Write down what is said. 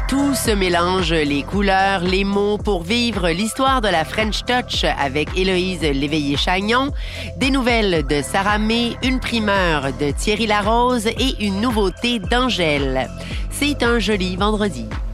Tout se mélange, les couleurs, les mots pour vivre l'histoire de la French Touch avec Héloïse Léveillé-Chagnon, des nouvelles de Sarah May, une primeur de Thierry Larose et une nouveauté d'Angèle. C'est un joli vendredi.